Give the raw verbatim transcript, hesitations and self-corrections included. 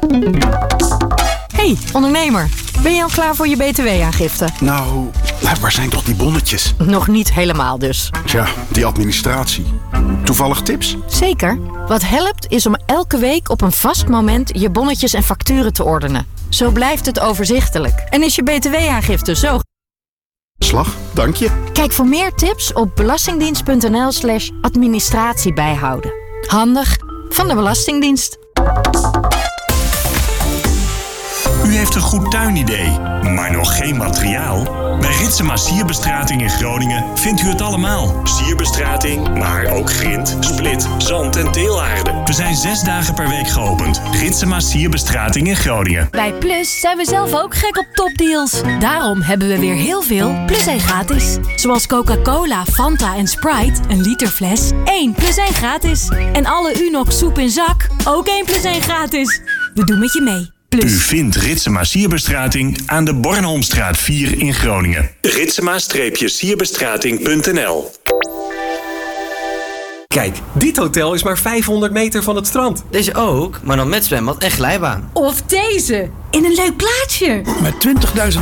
Hey, ondernemer. Ben je al klaar voor je B T W-aangifte? Nou, waar zijn toch die bonnetjes? Nog niet helemaal dus. Tja, die administratie. Toevallig tips? Zeker. Wat helpt is om elke week op een vast moment je bonnetjes en facturen te ordenen. Zo blijft het overzichtelijk. En is je B T W-aangifte zo... Slag, dank je. Kijk voor meer tips op belastingdienst.nl slash administratie bijhouden. Handig van de Belastingdienst. U heeft een goed tuinidee, maar nog geen materiaal? Bij Ritsema Sierbestrating in Groningen vindt u het allemaal. Sierbestrating, maar ook grind, split, zand en teelaarde. We zijn zes dagen per week geopend. Ritsema Sierbestrating in Groningen. Bij Plus zijn we zelf ook gek op topdeals. Daarom hebben we weer heel veel Plus één gratis. Zoals Coca-Cola, Fanta en Sprite, een liter fles, één plus één gratis. En alle Unox soep in zak, ook één plus één gratis. We doen met je mee. Plus. U vindt Ritsema Sierbestrating aan de Bornholmstraat vier in Groningen. Ritsema-sierbestrating punt n l. Kijk, dit hotel is maar vijfhonderd meter van het strand. Deze ook, maar dan met zwembad en glijbaan. Of deze, in een leuk plaatsje. Met twintigduizend